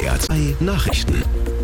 NDR 2 Nachrichten.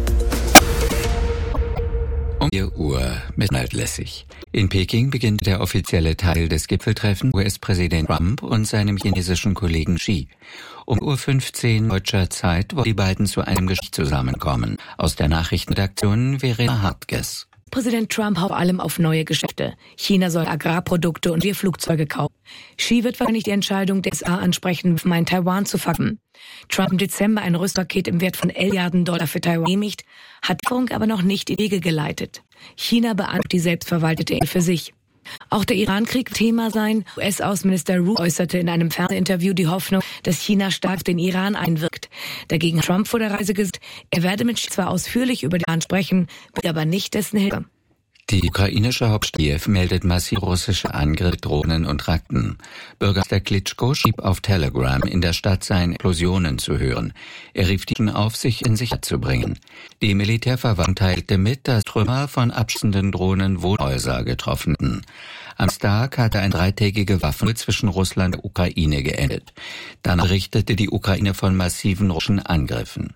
Um 4 Uhr mittellässig. In Peking beginnt der offizielle Teil des Gipfeltreffens US-Präsident Trump und seinem chinesischen Kollegen Xi. Um 15 Uhr deutscher Zeit wollen die beiden zu einem Gespräch zusammenkommen. Aus der Nachrichtenredaktion Verena Hartges. Präsident Trump haut vor allem auf neue Geschäfte. China soll Agrarprodukte und Flugzeuge kaufen. Xi wird wahrscheinlich die Entscheidung der USA ansprechen, in Taiwan zu verkaufen. Trump im Dezember ein Rüstpaket im Wert von $11 Milliarden für Taiwan genehmigt, hat die Regierung aber noch nicht in die Wege geleitet. China beantragt die selbstverwaltete Insel für sich. Auch der Iran-Krieg wird Thema sein. US-Außenminister Rubio äußerte in einem Fernsehinterview die Hoffnung, dass China stark auf den Iran einwirkt. Dagegen hat Trump vor der Reise gesagt, er werde mit Xi zwar ausführlich über den Iran sprechen, will aber nicht dessen Hilfe. Die ukrainische Hauptstadt Kiew meldet massive russische Angriffe, Drohnen und Raketen. Bürgermeister Klitschko schrieb auf Telegram, in der Stadt seien Explosionen zu hören. Er rief die Menschen auf, sich in Sicherheit zu bringen. Die Militärverwaltung teilte mit, dass Trümmer von abschießenden Drohnen Wohnhäuser getroffen hatten. Am Tag hatte ein 3-tägiger Waffenruhe zwischen Russland und der Ukraine geendet. Danach berichtete die Ukraine von massiven russischen Angriffen.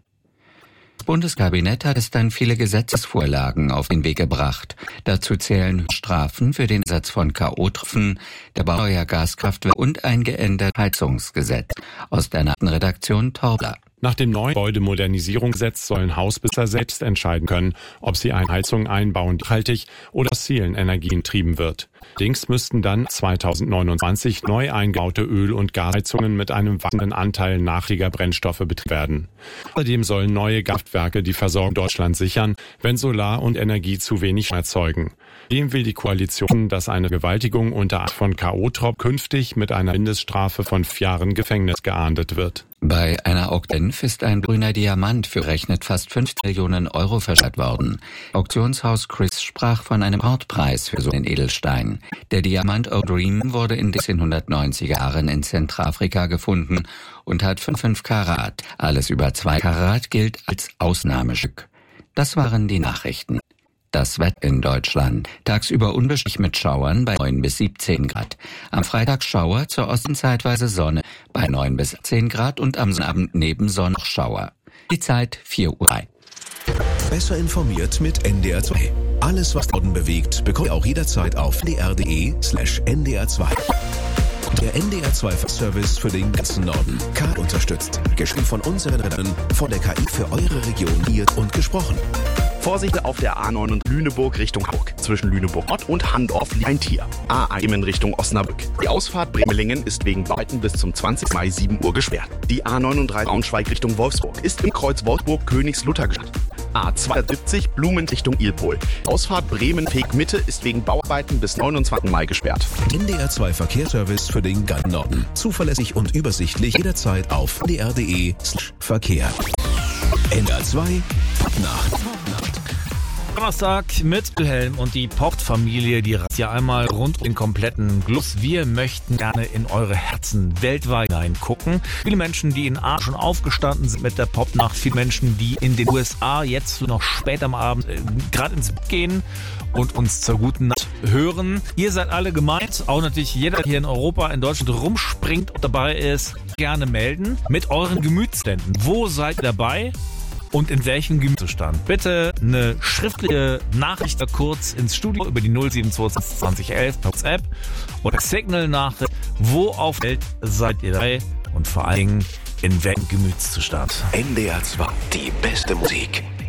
Das Bundeskabinett hat es dann viele Gesetzesvorlagen auf den Weg gebracht. Dazu zählen Strafen für den Einsatz von K.O.-Tropfen, der Bau neuer Gaskraftwerke und ein geändertes Heizungsgesetz. Aus der Nachrichtenredaktion Torbler. Nach dem neuen Gebäudemodernisierungsgesetz sollen Hausbesitzer selbst entscheiden können, ob sie eine Heizung einbauen, die nachhaltig oder aus fossilen Energien betrieben wird. Allerdings müssten dann 2029 neu eingebaute Öl- und Gasheizungen mit einem wachsenden Anteil nachhaltiger Brennstoffe betrieben werden. Außerdem sollen neue Kraftwerke die Versorgung Deutschlands sichern, wenn Solar und Energie zu wenig erzeugen. Dem will die Koalition, dass eine Vergewaltigung unter Art von K.O.-Tropfen künftig mit einer Mindeststrafe von 4 Jahren Gefängnis geahndet wird. Bei einer Auktion ist ein grüner Diamant für gerechnet fast 5 Millionen Euro verschachert worden. Auktionshaus Chris sprach von einem Portpreis für so einen Edelstein. Der Diamant O'Dream wurde in den 1990er Jahren in Zentralafrika gefunden und hat 5 Karat. Alles über 2 Karat gilt als Ausnahmestück. Das waren die Nachrichten. Das Wetter in Deutschland. Tagsüber unbeständig mit Schauern bei 9 bis 17 Grad. Am Freitag Schauer, zur Osten zeitweise Sonne bei 9 bis 10 Grad und am Abend neben Sonne noch Schauer. Die Zeit 4:03 Uhr. Besser informiert mit NDR 2. Alles, was Norden bewegt, bekommt ihr auch jederzeit auf ndr.de/ndr2. Der NDR 2 Service für den ganzen Norden. KI unterstützt. Geschrieben von unseren Redakteuren von der KI für eure Region hier und gesprochen. Vorsicht auf der A9 Lüneburg Richtung Hamburg. Zwischen Lüneburg Nord und Handorf liegt ein Tier. A1 in Richtung Osnabrück. Die Ausfahrt Bremelingen ist wegen Bauten bis zum 20. Mai 7 Uhr gesperrt. Die A39 Braunschweig Richtung Wolfsburg ist im Kreuz Wolfsburg-Königslutter gesperrt. A270 Blumen Richtung Ilpol. Ausfahrt Bremen-Feg-Mitte ist wegen Bauarbeiten bis 29. Mai gesperrt. NDR 2 Verkehrsservice für den ganzen Norden. Zuverlässig und übersichtlich jederzeit auf ndr.de/Verkehr. NDR 2 Nacht. Donnerstag mit Wilhelm und die Port-Familie, die reist ja einmal rund um den kompletten Globus. Wir möchten gerne in eure Herzen weltweit hineingucken. Viele Menschen, die in A schon aufgestanden sind mit der Pop-Nacht, viele Menschen, die in den USA jetzt noch spät am Abend gerade ins Bett gehen und uns zur guten Nacht hören. Ihr seid alle gemeint, auch natürlich jeder, der hier in Europa, in Deutschland rumspringt und dabei ist, gerne melden mit euren Gemütsständen. Wo seid ihr dabei? Und in welchem Gemütszustand? Bitte eine schriftliche Nachricht kurz ins Studio über die 072 2011 WhatsApp oder Signal-Nachricht. Wo auf der Welt seid ihr dabei? Und vor allen Dingen, in welchem Gemütszustand? NDR 2, die beste Musik.